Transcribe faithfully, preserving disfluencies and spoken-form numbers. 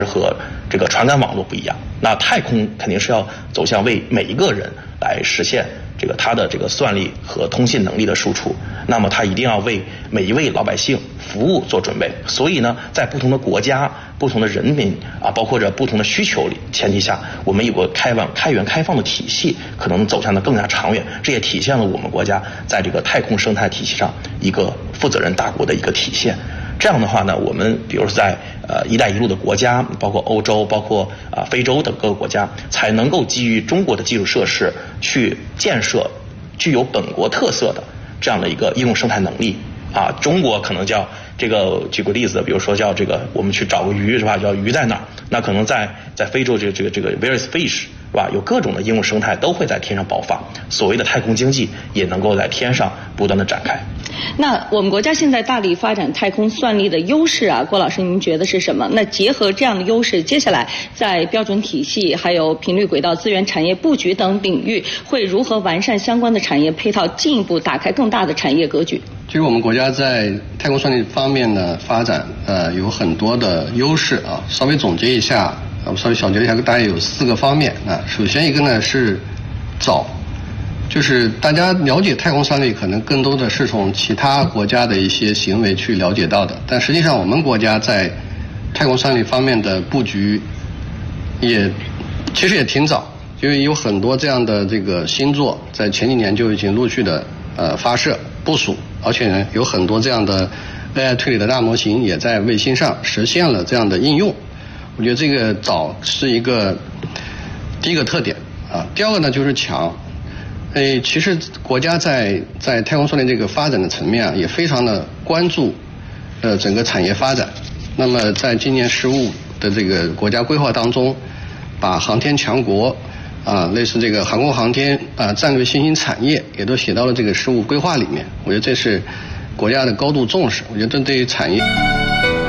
和这个传感网络不一样，那太空肯定是要走向为每一个人来实现这个他的这个算力和通信能力的输出，那么他一定要为每一位老百姓服务做准备。所以呢，在不同的国家、不同的人民啊，包括着不同的需求里前提下，我们有个开放、开源、开放的体系，可能走向的更加长远。这也体现了我们国家在这个太空生态体系上一个负责任大国的一个体现。这样的话呢，我们比如说在呃“一带一路”的国家，包括欧洲，包括啊、呃、非洲的各个国家，才能够基于中国的基础设施去建设具有本国特色的这样的一个应用生态能力啊。中国可能叫这个，举个例子，比如说叫这个，我们去找个鱼是吧？叫鱼在哪儿？那可能在在非洲这个这个这个 various fish 是吧？有各种的应用生态都会在天上爆发，所谓的太空经济也能够在天上不断的展开。 那我们国家现在大力发展太空算力的优势啊，郭老师您觉得是什么？那结合这样的优势，接下来在标准体系、还有频率轨道资源产业布局等领域，会如何完善相关的产业配套，进一步打开更大的产业格局？ 其实我们国家在太空算力方面的发展，呃，有很多的优势啊。稍微总结一下，我们稍微小结一下，大概有四个方面啊。首先一个呢是早。就是大家了解太空算力，可能更多的是从其他国家的一些行为去了解到的，但实际上我们国家在太空算力方面的布局也其实也挺早，因为有很多这样的这个星座在前几年就已经陆续的呃发射部署，而且呢有很多这样的 A I 推理的大模型也在卫星上实现了这样的应用。我觉得这个早是一个第一个特点啊。第二个呢就是强。诶，其实国家在在太空算力这个发展的层面啊，也非常的关注呃整个产业发展。那么在今年十五的这个国家规划当中，把航天强国啊，类似这个航空航天啊战略新兴产业也都写到了这个十五规划里面。我觉得这是国家的高度重视。我觉得这对于产业。